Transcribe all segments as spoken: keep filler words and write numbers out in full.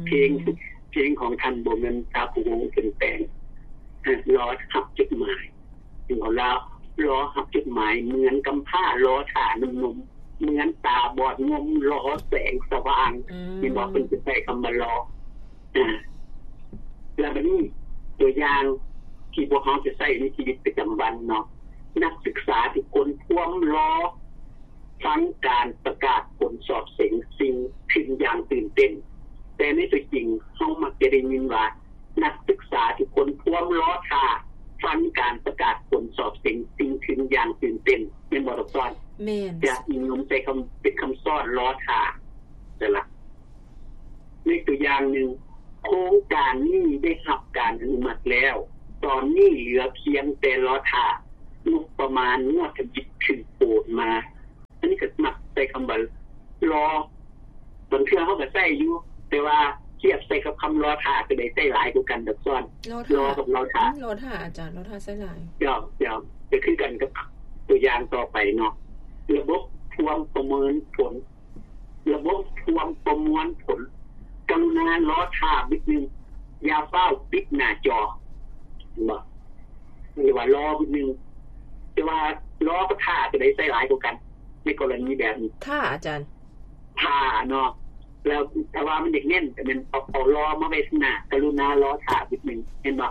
เพลงเพลงของท่านบ่แม่นตาผู้วงเป็นแปลงรอรับจดหมายถึงเอาแล้วรอรับจดหมายเหมือนกำพร้ารอท่าหนุ่มๆเหมือนตาบอดงมรอแสงสว่างที่บอกเพิ่นสิใช้คำว่ารออ่าแล้วบัดนี้ตัวอย่างที่พวกเขาจะใช้ในชีวิตประจำวันเนาะนักศึกษาที่คนท่วมรอฟังการประกาศผลสอบเสียงสิ่งขึ้นอย่างตื่นเต้นแต่ในตัวจริงเขามักจะได้ยินว่านักศึกษาที่คนท่วมรอท่าฟังการประกาศผลสอบเสียงสิ่งขึ้นอย่างตื่นเต้นเป็นบทสอนแม่นจะอิงลงใจคำเป็นคำสอนรอท่าแต่ละในตัวอย่างหนึ่งโครงการนี้ได้รับการอนุมัติแล้วตอนนี้เหลือเพียงแต่รอท่างบประมาณงวดจะบิดขึ้นโปรดมาอันนี้ก็มักใช้คำว่ารอบางเทื่อเขาก็ใช้อยู่แต่ว่าเทียบใส่กับคำรอท่าก็ได้ใช้หลายกว่ากันดับซ้อนรอกับรอท่ารอท่าอาจารย์รอท่าใช้หลายเดี๋ยวเดี๋ยวจะขึ้นกันกับตัวอย่างต่อไปเนาะระบบทวงประเมินผลระบบทวงประมวลผลกรุณารอท่านิดนึงอย่าเฝ้าปิดหน้าจอบ่หรือว่ารอนิดนึงแต่ว่ารอกับท่าก็ได้ใช้หลายกว่ากันในกรณีแบบนี้ท่าอาจารย์ท่าเนาะแล้วแต่ว่ามันเด็กเน้นแต่มันเอาเอารอมาไว้ข้างหน้ากรุณารอท่านิดนึงเห็นบ่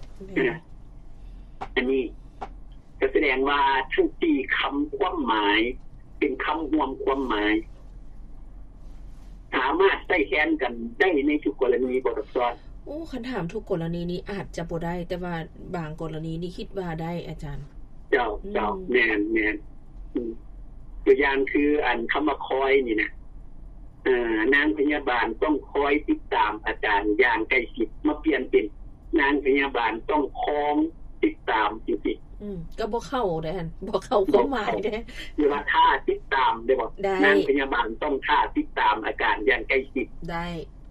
อันนี้ก็แสดงว่าทั้งสี่คำความหมายเป็นคำรวมความหมายสามารถใช้แทนกันได้ในทุกกรณีบทสอนโอ้คันถามทุกกรณีนี้อาจจะบ่ได้แต่ว่าบางกรณีนี่คิดว่าได้อาจารย์เจ้าเจ้าแม่นแม่นตัวอย่างคืออันคำว่าคอยนี่นะเอ่อนางพยาบาลต้องคอยติดตามอาจารย์อย่างใกล้ชิดมาเปลี่ยนเป็นนางพยาบาลต้องคองติดตามจริงๆอืมก็บ่เข้าเด้อหั่นบ่เข้าความหมายเด้หรือว่าท่าติดตามได้บ่นางพยาบาลต้องท่าติดตามอาการอย่างใกล้ชิดได้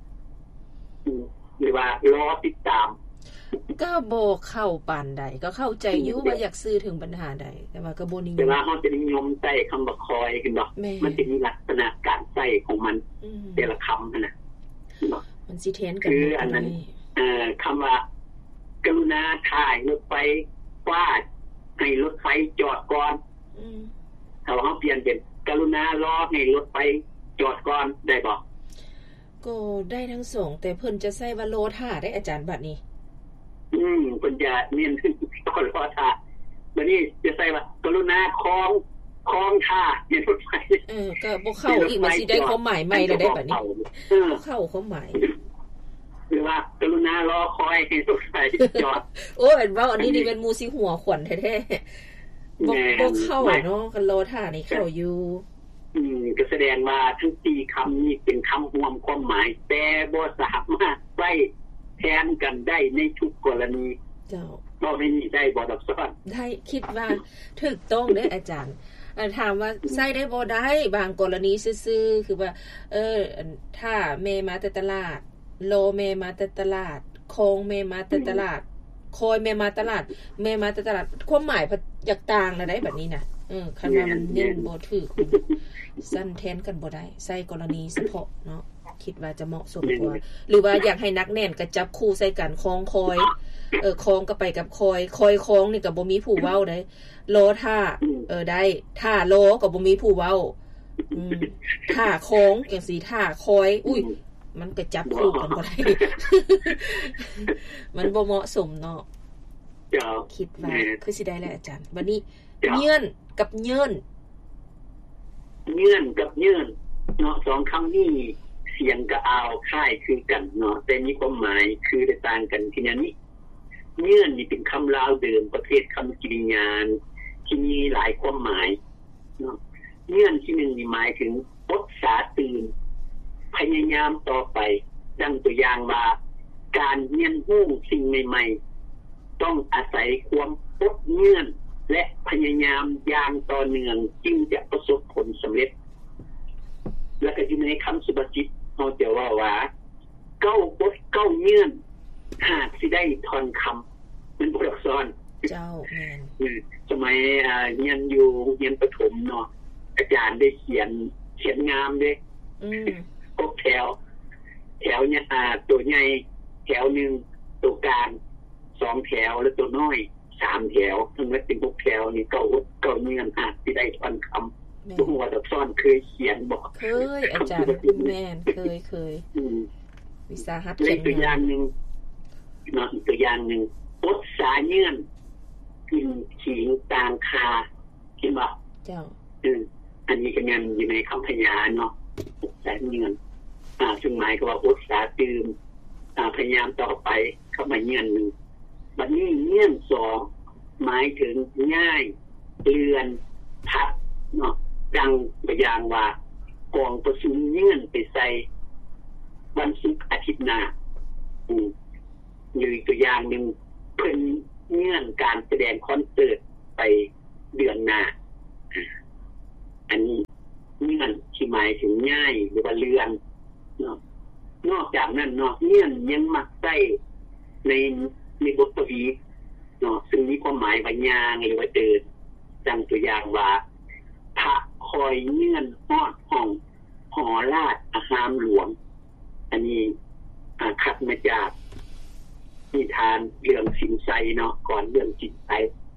หรือว่ารอติดตามก็บ่เข้าปานใดก็เข้าใจอยู่ว่าอยากสื่อถึงปัญหาใดแต่ว่าก็บ่นิยมแต่ว่าเฮาจะนิยมใช้คำว่าคอยขึ้นบ่มันจะมีลักษณะการใช้ของมันแต่ละคำนั่นน่ะมันสิแทนกันคืออันนั้นเอ่อคำว่ากรุณาถ่ายรถไฟฟาดให้รถไฟจอดก่อนอืมถ้าเราเปลี่ยนเป็นกรุณารอให้รถไฟจอดก่อนได้บ่ก็ได้ทั้งสองแต่เพิ่นจะใช้ว่าโลท่าได้อาจารย์บัดนี้อืมเพิ่นจะเน้นต้องรอท่าบัดนี้จะใช้ว่ากรุณาคองคองท่าให้รถไฟเออก็บ่เข้าอีกมันสิได้ความหมายใหม่แล้วได้บัดนี้บ่เข้าความหมายหรือว่ากรุณารอคอยให้รถไฟจอดโอ้เห็นว่าอันนี้นี่เป็นมูสิหัวขวัญแท้ๆบ่บ่เข้าเนาะกันโลท่านี่เข้าอยู่อืมก็แสดงว่าทั้งสี่คำนี้เป็นคำรวมความหมายแต่บ่สามารถใช้แทนกันได้ในทุกกรณีเจ้าบ่ได้มีได้บ่ดับซ้อนได้คิดว่าถูกต้องเด้ออาจารย์ถามว่าใช้ได้บ่ได้บางกรณีซื่อๆคือว่าเออถ้าแม่มาแต่ตลาดโลแม่มาแต่ตลาดโคงแม่มาแต่ตลาดคอยแม่มาตลาดแม่มาแต่ตลาดความหมายอยากต่างแล้วได้แบบนี้นะเออคันว่ามันเน้นบ่ถูกสั้นแทนกันบ่ได้ใส่กรณีเฉพาะเนาะคิดว่าจะเหมาะสมกว่าหรือว่าอยากให้นักแน่นก็จับคู่ใส่กันคล้องคอยเออคล้องก็ไปกับคอยคอยคล้องนี่ก็บ่มีผู้เว้าได้โลท่าเออได้ท่าโลก็บ่มีผู้เว้าอืมท่าคล้องจังซี่ท่าคอยอุ้ยมันก็จับคู่กันบ่ได้มันบ่เหมาะสมเนาะคิดว่าคือสิได้แหละอาจารย์บัดนี้เยื่อนกับเยื่นเยื่อนกับเยื่นเนาะสองคำนี้เสียงกับอาวคล้ายคือกันเนาะแต่มีความหมายคือต่างกันที่นี้เยื่อนนี่เป็นคำลาวเดิมประเภทคำกริยาที่มีหลายความหมายเนาะเยื่อนที่หนึ่งนี่หมายถึงอดสาตื่นพยายามต่อไปดังตัวอย่างว่าการเรียนรู้สิ่งใหม่ๆต้องอาศัยความอดเยื่อนและพยายามอย่างต่อเนื่องจึงจะประสบผลสำเร็จแล้วก็อยู่ในคำสุภาษิตเราจะว่าว่าเก้าอดเก้าเยื่อนหากสิได้ทอนคำเป็นบทสอนเจ้าแม่นสมัยอ่าเรียนอยู่เรียนประถมเนาะอาจารย์ได้เขียนเขียนงามเด้อืมพวกแถวแถวเนี่ยอ่าตัวใหญ่แถวนึงตัวกลางสองแถวแล้วตัวน้อยสามแถวทั้งหมดเป็นหกแถวนี่เก้าเก้าเงื่อนอาจสิได้ท่อนคำตัวว่าดอกซ้อนเคยเขียนบ่เคยอาจารย์แม่นเคยเคยอืมวิสาหัสเขียนตัวอย่างนึงเนาะตัวอย่างนึงปดสาเงื่อนกินขิงตางคาคิดบ่เจ้าอืออันนี้ก็งานอยู่ในคำพยานเนาะปดสาเงื่อนอ่าซึ่งหมายก็ว่าปดสาตื่มอ่าพยายามต่อไปเข้ามาเงื่อนนึงบัดนี้เงื่อนสองหมายถึงง่ายเรือนพักเนาะดังตัวอย่างว่ากองประชุมเงื่อนไปใส่วันศุกร์อาทิตย์หน้าอืมอยู่ตัวอย่างนึงเพิ่นเงื่อนการแสดงคอนเสิร์ตไปเดือนหน้าอันนี้เงื่อนที่หมายถึงง่ายหรือว่าเรือนเนาะนอกจากนั้นเนาะเงื่อนยังมักใช้ในในบทกวีเนาะซึ่งมีความหมายว่าย่างหรือว่าเดินดังตัวอย่างว่าพระคอยเงื่อนฮอดห้องหอราชอารามหลวงอันนี้อ่าคัดมาจากนิทานเรื่องสินไสเนาะก่อนเรื่องสินไส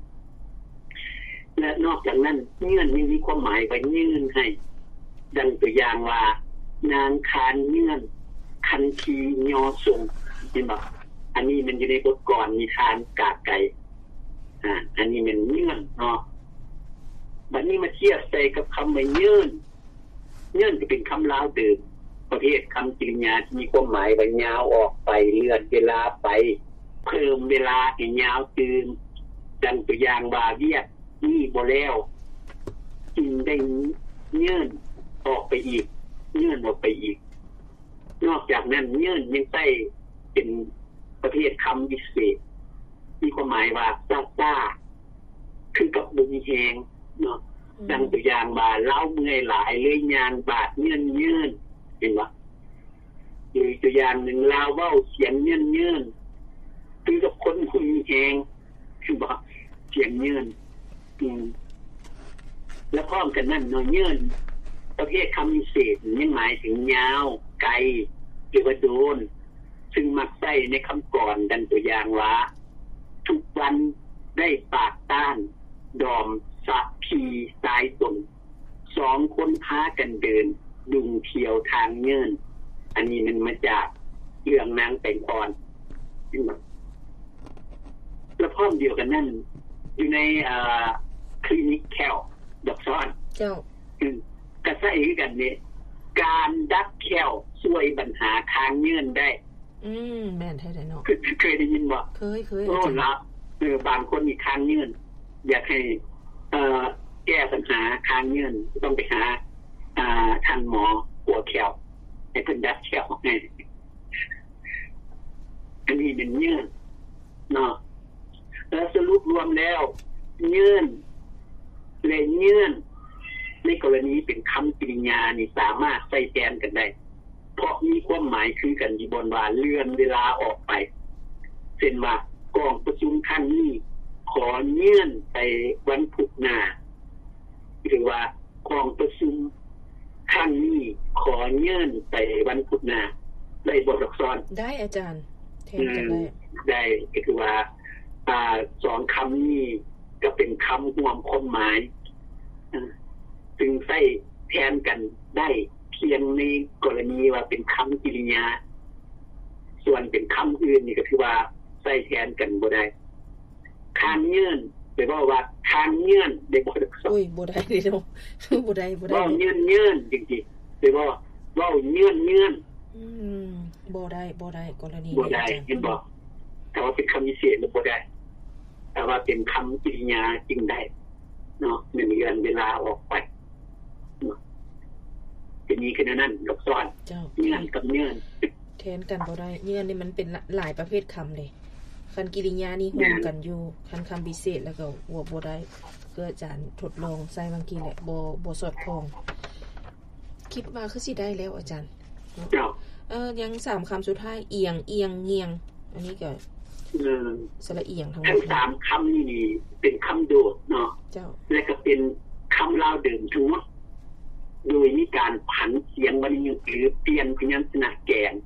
และนอกจากนั้นเงื่อนยังมีความหมายว่ายื่นให้ดังตัวอย่างว่านางคานเงื่อนคันทียอส่งเห็นบ่อันนี้มันอยู่ในบทก่อนนิทานกาไก่อ่าอันนี้มันเงื่อนเนาะบัดนี้มาเทียบใส่กับคำว่าเงื่อนเงื่อนจะเป็นคำลาวเดิมประเภทคำกริยาที่มีความหมายว่ายาวออกไปเลื่อนเวลาไปเพิ่มเวลาให้ยาวตื่นดังตัวอย่างว่าเวียกนี่บ่แล้วจึงได้เงื่อนออกไปอีกเงื่อนออกไปอีกนอกจากนั้นเงื่อนยังใช้เป็นประเภทคำวิเศษมีความหมายว่าซ่าซ่าคือกับบุญแหงเนาะดังตัวอย่างว่าเล่าเมื่อยหลายเลยยางบาดเงื่อนเงื่อนเห็นป่ะหรือตัวอย่างหนึ่งเล่าเว้าเสียงเงื่อนเงื่อนคือกับคนคุยแหงคือป่ะเสียงเงื่อนอืมแล้วพร้อมกันนั่นเนาะเงื่อนประเภทคำวิเศษยังหมายถึงยาวไกลหรือว่าโดนซึ่งมักใช้ในคำก่อนดังตัวอย่างว่าทุกวันได้ปากต้านดอมสักพีสายตนสองคนพากันเดินดุงเที่ยวทางเงื่อนอันนี้มันมาจากเรื่องนางแต่งอ่อนแล้วพร้อมเดียวกันนั่นอยู่ในอ่าคลินิกแคลดอกซ้อนเจ้าอืมก็ใช้กันนี่การดักแคลช่วยปัญหาทางเงื่อนได้อืมแม่นแท้ๆเนาะเคยได้ยินบ่เคยๆโอ้ล่ะเออบางคนมีทางเงื่อนอยากให้เอ่อแก้ปัญหาทางเงื่อนต้องไปหาอ่าท่านหมอหัวแคลให้เพิ่นดักแคลให้อันนี้เป็นเงื่อนเนาะแล้วสรุปรวมแล้วเงื่อนและเงื่อนในกรณีเป็นคำกริยานี่สามารถใช้แทนกันได้เพราะมีความหมายคือกันอยู่บนว่าเลื่อนเวลาออกไปเช่นว่ากองประชุมครั้งนี้ขอเงื่อนไปวันพุธหน้าหรือว่ากองประชุมครั้งนี้ขอเงื่อนไปวันพุธหน้าได้บทอักษรได้อาจารย์แทนกันได้ได้ก็คือว่าอ่าสองคำนี้ก็เป็นคำรวมความหมายซึ่งใช้แทนกันได้เพียงในกรณีว่าเป็นคำกริยาส่วนเป็นคำอื่นนี่ก็คือว่าใช้แทนกันบ่ได้ทางเงื่อนแปลว่าว่าทางเงื่อนได้บ่ได้โอ้ยบ่ได้เด้อบ่ได้บ่ได้เว้าเงื่อนๆจริงๆแปลว่าเว้าเงื่อนๆอืมบ่ได้บ่ได้กรณีบ่ได้เห็นบ่ถ้าว่าเป็นคำวิเศษบ่ได้แต่ว่าเป็นคำกริยาจริงได้เนาะในเรื่องเวลาออกไปจะมีแค่นั้นดอกซ้อนเงื่อนกับเงื่อนแทนกันบ่ได้เงื่อนนี่มันเป็นหลายประเภทคำเลยคันกริยานี่ร่วมกันอยู่คันคำพิเศษแล้วก็บ่บ่ได้คืออาจารย์ทดลองใส่บางทีแหละบ่บ่สอดคล้องคิดว่าคือสิได้แล้วอาจารย์เจ้าเอ่อยังสามคำสุดท้ายเอียงเอียงเงียงอันนี้ก็เออสระเอียงทั้งหมดทั้งสามคำนี่นี่เป็นคำโดดเนาะเจ้าและก็เป็นคำลาวเดิมทั้งหมดโดยมีการผันเสียงวรรณยุกต์หรือเปลี่ยนพยัญชนะแกน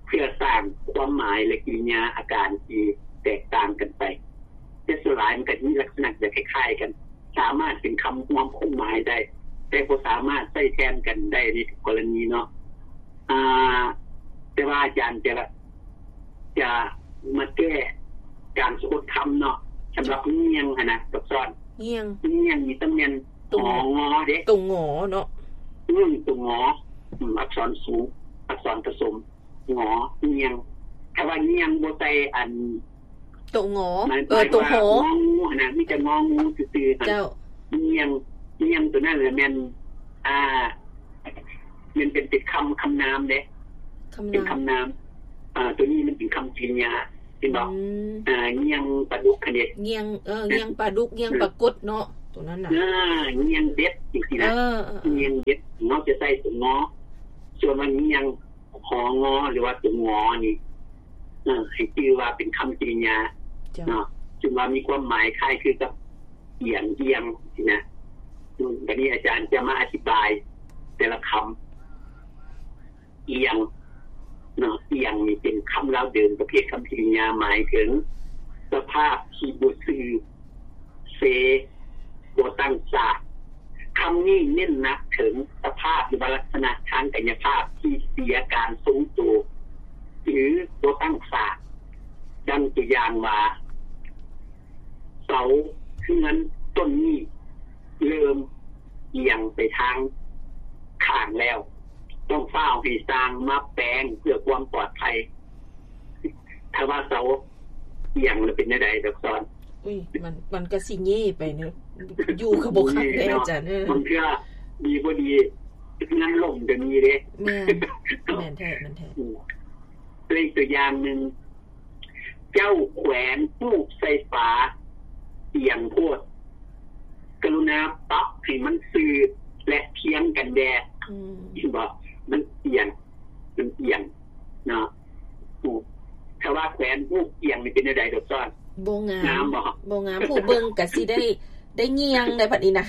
พื่อสร้างความหมายและกิริยาอาการที่แตกต่างกันไปแต่ส่วนหลายมันก็มีลักษณะจะคล้ายๆกันสามารถเป็นคำความคงหมายได้แต่บ่สามารถใช้แทนกันได้ในทุกกรณีเนาะอ่าแต่ว่าอาจารย์จะจะมาแก้การสะกดคำเนาะสำหรับเงียงหั่นน่ะกับซ้อนเงียงเงียงมีตำแหน่งตรงงอเด้ตรงงอเนาะอืมตรงงออักษรสูงอักษรผสมงอเงียงถ้าว่าเงียงบ่ใส่อันตรงงอเออตรงหอน่ะมีแต่งองูซื่อๆเจ้าเงียงเงียงตัวนั้นแหละแม่นอ่ามันเป็นเป็นคำคำนามเด้เป็นคำนามอ่าตัวนี้มันเป็นคำกริยาเห็นบ่อ่าเงียงปลาดุกคั่นเด้เงียงเออเงียงปลาดุกเงียงปลากุดเนาะตัวนั้นน่ะอ่าเงียงเด็ดจังซี่นะเงียงเด็ดเนาะจะใส่ตัวงอส่วนมันเงียงของอหรือว่าตัวงอนี่เออให้ชื่อว่าเป็นคำกริยาเนาะจึงว่ามีความหมายคล้ายคือกับเอียงเอียงสินะวันนี้อาจารย์จะมาอธิบายแต่ละคำเอียงเนาะเอียงนี่เป็นคำลาวเดิมประเภทคำกริยาหมายถึงสภาพที่บ่ซื่อเซบ่ตั้งฉากคำนี้เน้นหนักถึงสภาพหรือลักษณะทางกายภาพที่เสียการทรงตัวหรือบ่ตั้งฉากดังตัวอย่างว่าเสาเฮือนต้นนี้เริ่มเอียงไปทางข้างแล้วต้องเฝ้าให้สร้างมาแปลงเพื่อความปลอดภัยถ้าว่าเสาเอียงแล้วเป็นได้ดอกซ้อนอุ้ยมันมันก็สิเง่ไปเนาะอยู่กับบ่คักแน่จ้ะเด้อมันก็ดีบ่ดีงั้นล่มจะมีเด้แม่นแม่นแท้มันแท้เลยตัวอย่างนึงเจ้าแขวนรูปใส่ฝาเอียงโพดกรุณาปรับให้มันซื่อและเทียงกันแดดอืมสิบ่มันเอียงมันเอียงเนาะถ้าว่าแขวนรูปเอียงนี่เป็นจังได๋ดอกซ้อนบ่งามบ่งามผู้เบิ่งก็สิได้ได้เงียงได้บัดนี้นะ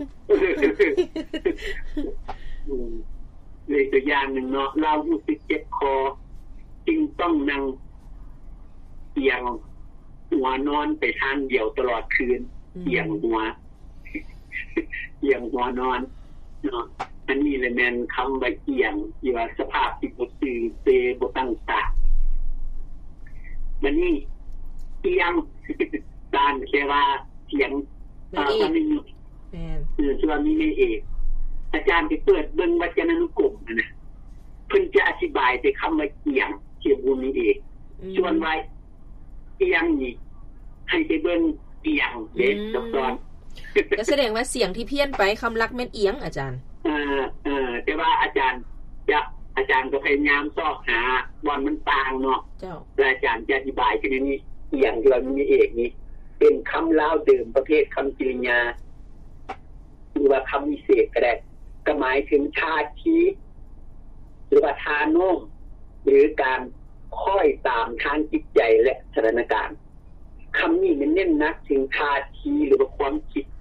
อืมเลยตัวอย่างนึงเนาะเรารู้สึกเจ็บคอจึงต้องนั่งเอียงหัวนอนไปทางเดียวตลอดคืนเอียงหัวเอียงหัวนอนเนาะอันนี้แหละแม่นคำว่าเอียงที่ว่าสภาพที่บ่ซื่อเซบ่ตั้งฉากมันนี่เอียงการแค่ว่าเสียงอ่ามันมีแม่นคือส่วนนี้ไม่เอกอาจารย์ไปเปิดเบิ่งวจนานุกรมนะเพิ่นจะอธิบายแต่คำว่าเอียงเกี่ยวกับนี้เองส่วนไว้เอียงนี่ให้ไปเบิ่งเอียงเด้ดอกซ้อนก็แสดงว่าเสียงที่เพี้ยนไปคำลักแม่นเอียงอาจารย์เออเออแต่ว่าอาจารย์จะอาจารย์ก็พยายามซอกหาบ่อนมันต่างเนาะเจ้าแล้วอาจารย์จะอธิบายคือนี้เอียงที่เรามีเอกนี้เป็นคำลาวเดิมประเภทคำกริยาหรือว่าคำวิเศษก็ได้ก็หมายถึงท่าทีหรือว่าท่าโน้มหรือการค่อยตามทางจิตใจและสถานการณ์คำนี้มันเน้นนักถึงท่าทีหรือว่าความคิด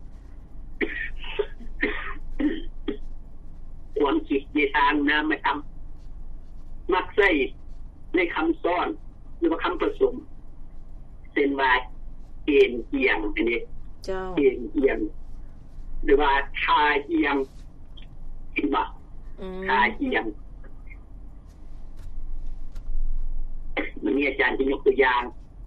ความคิดในทางนามธรรมมักใช้ในคำซ้อนหรือว่าคำผสมเช่นว่าเอ็นเอียงอันนี้เจ้าเอ็นเอียงหรือว่าทาเอียงเห็นบ่ทาเอียงมันมีอาจารย์ที่ยกตัวอย่าง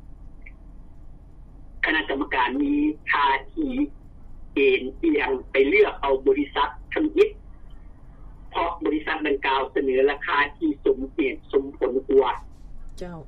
คณะกรรมการมีทาทีเอ็นเอียงไปเลือกเอาบริษัททำอิฐเพราะบริษัทดังกล่าวเสนอราคาที่สมเหตุสมผลกว่าเจ้า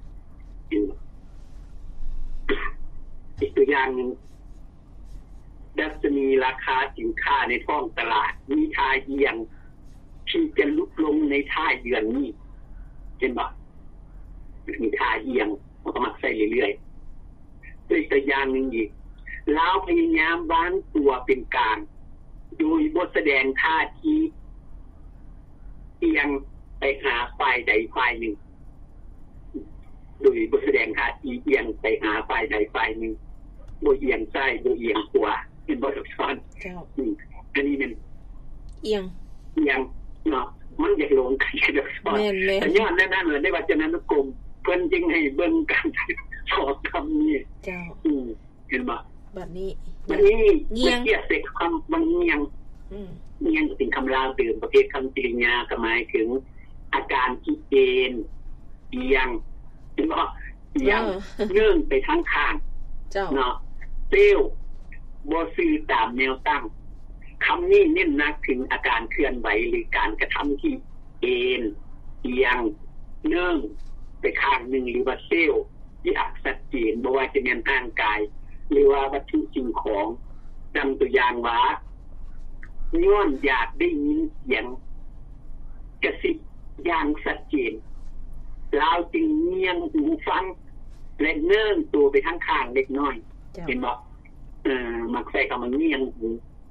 อีกตัวอย่างนึงดัชนีราคาสินค้าในท้องตลาดมีท่าเอียงที่จะลุกลงในท่าเยือนนี้เห็นบ่มีท่าเอียงมันก็มักใส่เรื่อยๆด้วยตัวอย่างนึงอีกลาวพยายามวางตัวเป็นกลางโดยบ่แสดงท่าทีเอียงไปหาฝ่ายใดฝ่ายหนึ่งโดยบ่แสดงท่าทีเอียงไปหาฝ่ายใดฝ่ายหนึ่งบ่เอียงซ้ายบ่เอียงขวาเป็นบ่ถูกต้องเจ้าอืมอันนี้มันเอียงเอียงเนาะมันอยากลงกันดอกซ้อนแม่นๆแต่ย้อนนั้นๆเลยได้ว่าจะนั้นกรมเพิ่นจึงให้เบิ่งการสอบคำนี้เจ้าอืมเห็นบ่บัดนี้บัดนี้เงียงเกียรติคำมันเงียงอืมเงียงเป็นคำลาวตื่นประเภทคำกริยาก็หมายถึงอาการที่เอ็นเอียงเห็นบ่เอียงเงื่อนไปทางข้างเจ้าเนาะเซลบ่ซื่อตามแนวตั้งคำนี้เน้นหนักถึงอาการเคลื่อนไหวหรือการกระทำที่เอ็นเอียงเนื่องไปข้างหนึ่งหรือว่าเซลล์ที่อักชัดเจนบ่ว่าจะเป็นร่างกายหรือว่าวัตถุสิ่งของดังตัวอย่างว่าย้อนอยากได้ยินเสียงกระซิบอย่างชัดเจนเราจึงเงียงหูฟังและเนื่องตัวไปทางข้างเล็กน้อยเห็นบ่เอ่อมักใส่คำว่าเงียงหู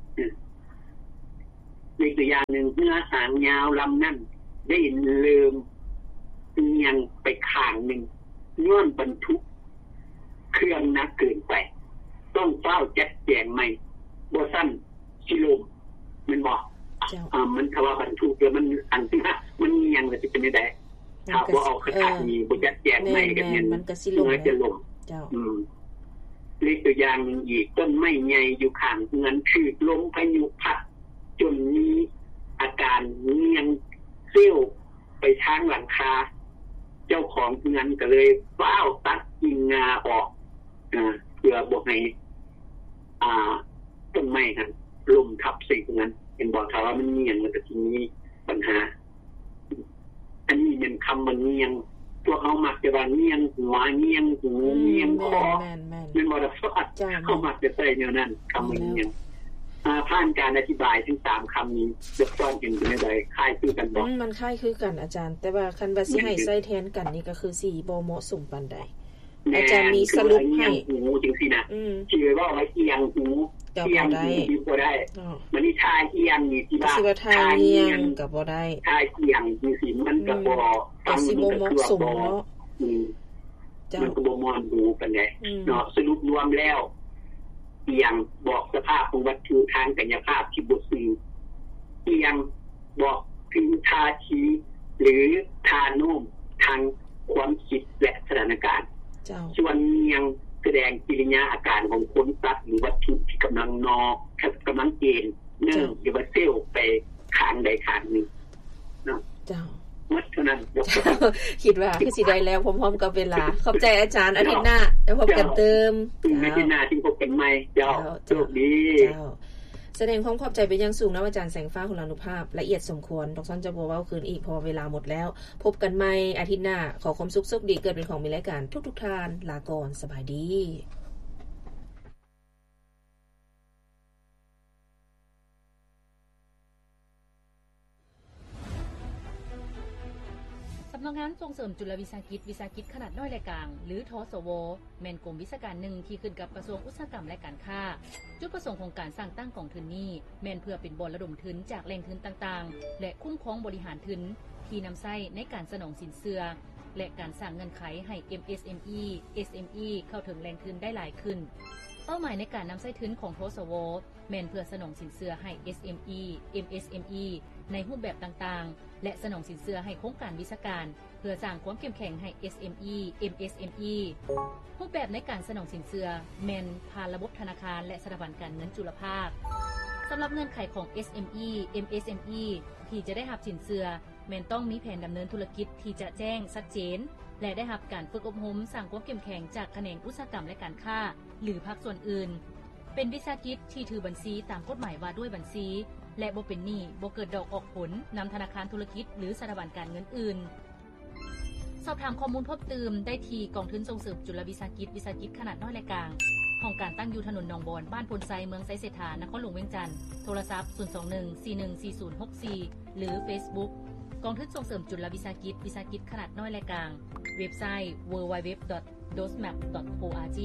ในตัวอย่างหนึ่งเนื้อหางยาวลำนั่นได้เริ่มเอียงไปข้างหนึ่งย้อนบรรทุกเครื่องนักเกินไปต้องเฝ้าแจ็คแจงใหม่บ่สั้นสิลมมันบอกอ่ามันคำว่าบรรทุกแล้วมันอันที่ว่ามันเอียงแล้วสิเป็นได้ถ้าบ่เอาขนาดนี้บ่แจ็คแจงใหม่ก็เนี่ยมันก็สิลมจะลมเจ้าอืมเลขตัวอย่างนึงอีกต้นไม้ใหญ่อยู่ข้างเงินคือลมพายุพัดจนมีอาการเงียงเซี่ยวไปทางหลังคาเจ้าของเงินก็เลยฟ้าวตัดกิ่งงาออกอ่าเพื่อบ่ให้อ่าต้นไม้นั้นลมทับใส่เงินเป็นบอกถ้าว่ามันเงียงมันก็สิมีปัญหาอันนี้เป็นคำว่าเงียงพวกเฮามักจะว่าเงียงหัวเงียงหูเงียงคอเป็นบ่ได้ฟัดเฮามักจะใช้แนวนั้นคำว่าเงียงอ่าผ่านการอธิบายทั้งสามคำนี้ยกซ้อนกันเป็นได้คล้ายคือกันบ่มันคล้ายคือกันอาจารย์แต่ว่าคันว่าสิให้ใช้แทนกันนี่ก็คือสิบ่เหมาะสมปานใดอาจารย์มีสรุปให้หูจังซี่นะชื่อว่าว่าเอียงหูเอียงหูที่บ่ได้มันนี่ทายเอียงนี่ที่ว่าทายเอียงก็บ่ได้ทายเอียงจังซี่มันก็บ่ฟังสิบ่เหมาะสมเนาะอืมมันก็บ่ม่วนหูปานใดเนาะสรุปรวมแล้วเอียงบอกสภาพของวัตถุทางกายภาพที่บ่ซื่อเอียงบอกถึงท่าทีหรือท่าโน้มทางความคิดและสถานการณ์ส่วนเอียงแสดงกิริยาอาการของคนสัตว์หรือวัตถุที่กำลังนอกำลังเอ็นเนื่องหรือว่าเซลล์ไปข้างใดข้างหนึ่งเนาะเจ้าหมดเท่านั้นคิดว่าคือสิได้แล้วพร้อมๆกับเวลาขอบใจอาจารย์อาทิตย์หน้าแล้วพบกันเติมอาทิตย์หน้าที่พบกันใหม่เจ้าโชคดีเจ้าแสดงความขอบใจไปยังสูงนะอาจารย์แสงฟ้าคุณานุภาพละเอียดสมควรดอกซ้อนจะบ่เว้าคืนอีกพอเวลาหมดแล้วพบกันใหม่อาทิตย์หน้าขอความสุขสุขดีเกิดเป็นของมีรายการทุกๆท่านลาก่อนสบายดีสำนักงานส่งเสริมจุลวิสาหกิจวิสาหกิจขนาดน้อยและกลางหรือทสวแม่นกรมวิชาการหนึ่งที่ขึ้นกับกระทรวงอุตสาหกรรมและการค้าจุดประสงค์ของการสร้างตั้งกองทุนนี้แม่นเพื่อเป็นบ่อนระดมทุนจากแหล่งทุนต่างๆและคุ้มครองบริหารทุนที่นำใช้ในการสนองสินเชื่อและการสร้างเงื่อนไขให้ เอ็ม เอส เอ็ม อี เอส เอ็ม อี เข้าถึงแหล่งทุนได้หลายขึ้นเป้าหมายในการนำใช้ทุนของทสวแม่นเพื่อสนองสินเชื่อให้ เอส เอ็ม อี เอ็ม เอส เอ็ม อี ในรูปแบบต่างๆและสนองสินเชื่อให้โครงการวิชาการเพื่อสร้างความเข้มแข็งให้ เอส เอ็ม อี เอ็ม เอส เอ็ม อี รูปแบบในการสนองสินเชื่อแม่นผ่านระบบธนาคารและสถาบันการเงินจุลภาคสำหรับเงื่อนไขของ เอส เอ็ม อี เอ็ม เอส เอ็ม อี ที่จะได้รับสินเชื่อแม่นต้องมีแผนดำเนินธุรกิจที่จะแจ้งชัดเจนและได้รับการฝึกอบรมสร้างความเข้มแข็งจากแขนงอุตสาหกรรมและการค้าหรือภาคส่วนอื่นเป็นวิสาหกิจที่ถือบัญชีตามกฎหมายว่าด้วยบัญชีและบ่เป็นหนี้บ่เกิดดอกออกผลนำธนาคารธุรกิจหรือสถาบันการเงินอื่นสอบถามข้อมูลเพิ่มเติมได้ที่กองทุนส่งเสริมจุลวิสาหกิจวิสาหกิจขนาดน้อยและกลางห้องการตั้งอยู่ถนนหนองบอนบ้านพลไซเมืองไซเศรษฐานครหลวงเวียงจันทน์โทรศัพท์ศูนย์ สอง หนึ่ง สี่ หนึ่ง สี่ ศูนย์ หก สี่หรือ Facebook กองทุนส่งเสริมจุลวิสาหกิจวิสาหกิจขนาดน้อยและกลางเว็บไซต์ ดับเบิลยู ดับเบิลยู ดับเบิลยู ดอท โดสแมป ดอท โอ อาร์ จี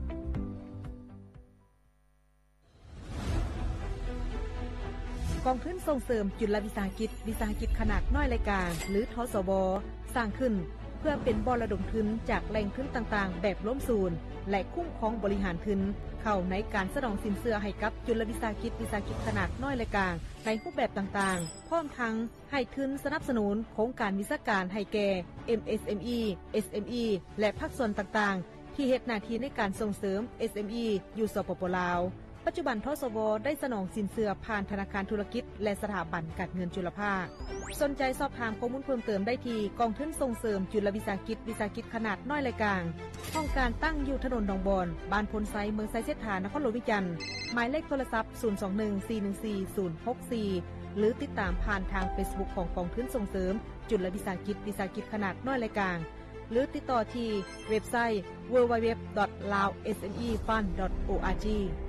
กองทุนส่งเสริมจุลวิสาหกิจวิสาหกิจขนาดน้อยและกลางหรือทสวสร้างขึ้นเพื่อพื่อเป็นบ่อระดมทุนจากแหล่งทุนต่างๆแบบล้มศูนย์และคุ้มครองบริหารทุนเข้าในการสนองสินเชื่อให้กับจุลวิสาหกิจวิสาหกิจขนาดน้อยและกลางในรูปแบบต่างๆพร้อมทั้งให้ทุนสนับสนุนโครงการวิสาหการให้แก่ เอ็ม เอส เอ็ม อี เอส เอ็ม อี และภาคส่วนต่างๆที่เฮ็ดหน้าที่ในการส่งเสริม เอส เอ็ม อี อยู่สปป.ลาวปัจจุบันทสวได้สนองสินเชื่อผ่านธนาคารธุรกิจและสถาบันการเงินจุลภาคสนใจสอบถามข้อมูลเพิ่มเติมได้ที่กองทุนส่งเสริมจุลวิสาหกิจวิสาหกิจขนาดน้อยและกลางห้องการตั้งอยู่ถนนหนองบอนบ้านพลไซเมืองไซเสถานนครหลวงวิจันทร์หมายเลขโทรศัพท์ศูนย์ สอง หนึ่ง สี่ หนึ่ง สี่ ศูนย์ หก สี่ หรือติดตามผ่านทาง Facebook ของกองทุนส่งเสริมจุลวิสาหกิจวิสาหกิจขนาดน้อยและกลางหรือติดต่อที่เว็บไซต์ ดับเบิลยู ดับเบิลยู ดับเบิลยู ดอท ลาว เอส เอ็ม อี ฟัน ดอท โอ อาร์ จี